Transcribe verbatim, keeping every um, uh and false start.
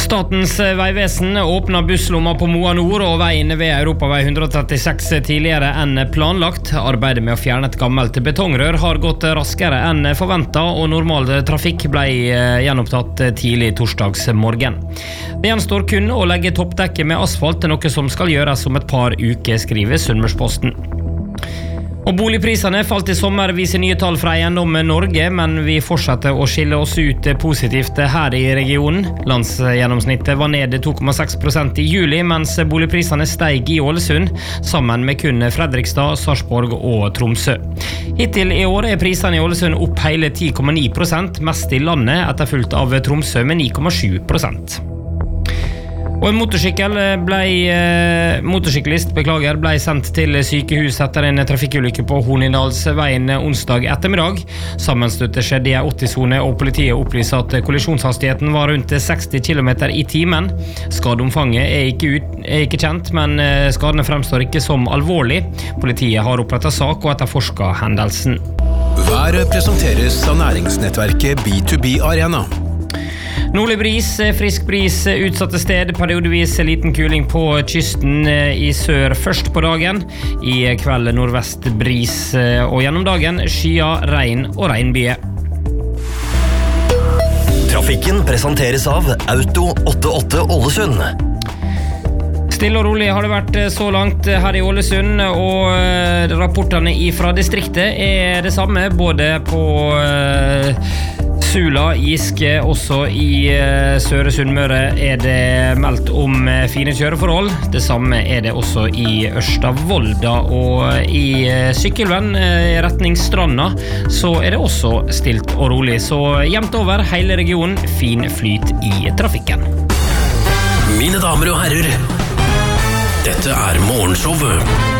Statens vegvesen åpner busslomma på Moa Nord og veien ved Europavei one thirty-six tidligere enn planlagt. Arbeidet med å fjerne et gammelt betongrør har gått raskere enn forventet, og normal trafikk ble gjenopptatt tidlig torsdags morgen. Det gjenstår kun å legge toppdekket med asfalt, noe som skal gjøres om et par uker, skriver Sunnmørsposten. Og boligprisene falt i sommer, viser nye tall fra Eiendom Norge, men vi fortsetter å skille oss ut positivt her i regionen. Landsgjennomsnittet var ned two point six prosent i juli, mens boligprisene steg i Ålesund, sammen med kun Fredrikstad, Sarpsborg og Tromsø. Hittil i år er prisene i Ålesund opp hele ten komma nine prosent, mest i landet, etterfulgt av Tromsø med nine komma sju prosent. Og en motorsykkel ble, eh, motorsyklist beklager, ble sendt til sykehus etter en trafikkulykke på Hornindalsveien onsdag ettermiddag. Sammenstøtet skjedde i en åtti-sone, og politiet opplyser at kollisjonshastigheten var rundt sexty kilometer i timen. Skadeomfanget er ikke, ut, er ikke kjent, men skadene fremstår ikke som alvorlig. Politiet har opprettet sak og etterforsket hendelsen. Været presenteres av næringsnettverket B to B Arena. Nordlig bris, frisk bris utsatte sted, periodevis liten kuling på kysten i sør først på dagen. I kveld nordvest bris, og gjennom dagen skyer, regn og regnbye. Trafikken presenteres av Auto åttiåtte Ålesund. Stille og rolig har det vært så langt her i Ålesund, og rapportene fra distriktet er det samme, både på Sula, Giske, også i Søre Sunnmøre er det meldt om fine kjøreforhold. Det samme er det også i Ørsta-Volda, og i Sykkylven i retning Stranda så er det også stilt og rolig. Så jevnt over hele regionen, fin flyt i trafikken. Mine damer og herrer, dette er Morgenshowet